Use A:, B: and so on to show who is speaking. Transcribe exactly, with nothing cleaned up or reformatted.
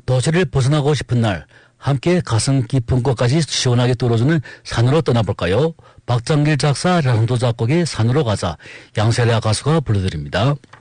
A: 도시를 벗어나고 싶은 날 함께 가슴 깊은 곳까지 시원하게 뚫어주는 산으로 떠나볼까요? 박장길 작사, 라성도 작곡의 산으로 가자, 양세라 가수가 불러드립니다.